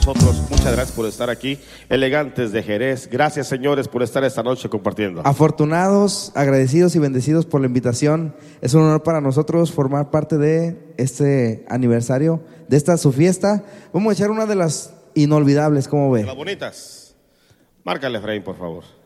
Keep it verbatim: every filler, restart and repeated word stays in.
nosotros. Muchas gracias por estar aquí. Elegantes de Jerez. Gracias, señores, por estar esta noche compartiendo. Afortunados, agradecidos y bendecidos por la invitación. Es un honor para nosotros formar parte de este aniversario, de esta su fiesta. Vamos a echar una de las inolvidables, ¿cómo ve? De las bonitas. Márcale, Efraín, por favor.